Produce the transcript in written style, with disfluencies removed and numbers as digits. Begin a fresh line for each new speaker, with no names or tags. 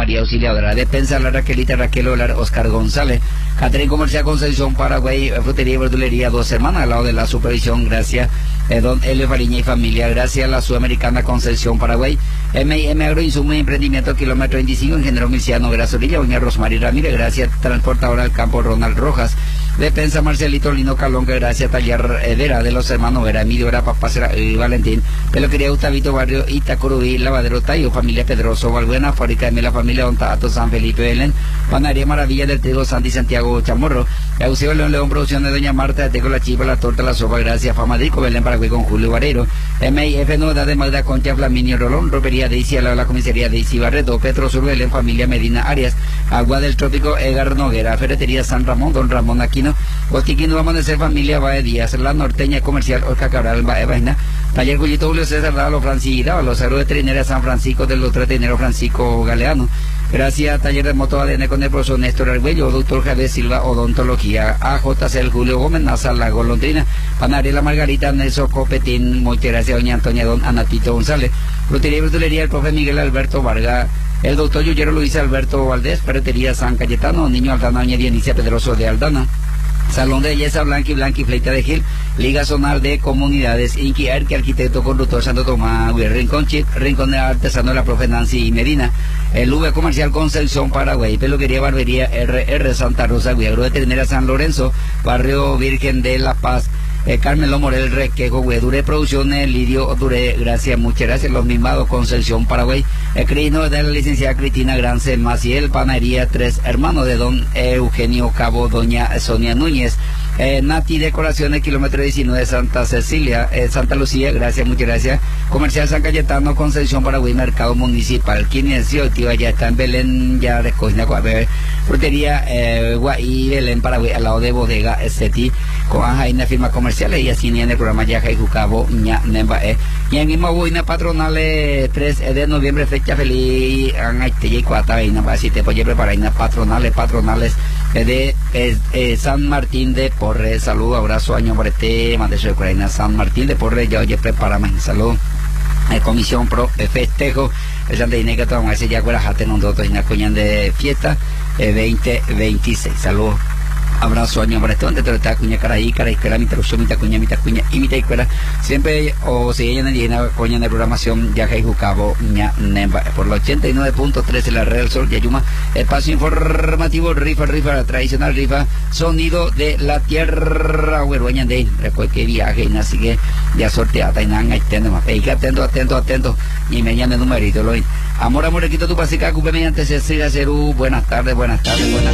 María Auxiliadora, Despensa La Raquelita, Raquel Olar, Oscar González, Catering Comercial Concepción Paraguay, Frutería y Verdulería Dos Hermanas, al lado de la supervisión, gracias don Elio Fariña y familia, gracias a la Sudamericana Concepción Paraguay, M&M Agroinsumo y Emprendimiento, kilómetro 25, Ingeniero Milciano Grasolilla, doña Rosmarie Ramírez, gracias Transportadora del Campo Ronald Rojas, Despensa Marcelito Lino Calonga, gracias Taller Vera de los hermanos Vera, Emilio Vera, Papá y Valentín, Peluquería Gustavito Barrio, Itacurubí, Lavadero Tayo, familia Pedroso, Valbuena, Fábrica de la familia Don Tato, San Felipe Belén, Panadería Maravilla del Trigo, Santi Santiago Chamorro, Eusebio León León Producciones, Doña Marta, Teco La Chipa, La Torta, La Sopa, gracias Famadico, Belén Paraguay con Julio Barrero, MIF Novedad de Magda Concha, Flaminio Rolón, Ropería de Isi, la comisaría de Isi Barreto, Petro Sur Belén, familia Medina Arias, Agua del Trópico, Edgar Noguera, Ferretería San Ramón, Don Ramón Aquino, Botiquín Amanecer, familia Bae Díaz, La Norteña Comercial, Oscar Cabral, Bae Vaina, Taller Cullito Julio César Dávalo, Francis los Agroveterinarios San Francisco de los Veterinarios Francisco Galeano, gracias Taller de Moto ADN con el profesor Néstor Arguello, doctor Javier Silva, Odontología, AJC Julio Gómez, Nazar La Golondrina, Panadería La Margarita, Nelson Copetín, muchas gracias doña Antonia, don Anatito González, Frutería y Verdulería, el profe Miguel Alberto Vargas, el doctor Yuyero Luis Alberto Valdés, Ferretería San Cayetano, Niño Aldana, doña Dianicia Pedroso de Aldana, Salón de Belleza Blanqui Fleita de Gil, Liga Zonal de Comunidades, Inqui Erque, Arquitecto Conductor Santo Tomás, Rincón Chip, Rincón de Artesano de la profe Nancy Medina, el V Comercial Concepción Paraguay, Peluquería Barbería RR Santa Rosa, Agroveterinaria San Lorenzo, Barrio Virgen de La Paz, Carmelo Morel Requejo, Duré Producciones, Lidio Duré, gracias, muchas gracias, Los Mimados, Concepción, Paraguay, Crino de la licenciada Cristina Grance Maciel, Panadería Tres Hermanos de don Eugenio Cabo, doña Sonia Núñez, Nati Decoraciones, kilómetro 19, Santa Cecilia, Santa Lucía, gracias, muchas gracias, Comercial San Cayetano, Concepción, Paraguay, Mercado Municipal, Quinecio, Tío, ya está en Belén, ya de Cocina, Frutería Guay, Belén, Paraguay, al lado de Bodega Esteti, con Jaina Firma Comercial, y así ni en el programa Yaja y Jucabo, Ña Nemba, y en mismo Buina Patronales 3 de noviembre, fecha feliz, y cuata, y nada, si te puedes preparar, patronales de San Martín de Porres, saludo, abrazo, año por este, mande su Ucrania, San Martín de Porres, ya oye, prepárame, salud. Comisión Pro festejo, el Santa Inés que tomamos ese ya guarajate en un doto y una cuña de fiesta 2026, saludos. Abrazo año para esto, donde te está cuña caraí, escuela, mitad cuña, y mitad escuela, siempre o si ella en la coña de programación, Yaja y Jucabo, Ña Nemba, por la 89.3 en la Red del Sol, Yayuma, espacio informativo, rifa, tradicional rifa, sonido de la tierra, huerueña de, después que viaje, y así que ya sorteada, y nada, atento, y me llame numerito, lo amor, quito tu pasica, cumple mediante Cecilia Cerú, buenas tardes.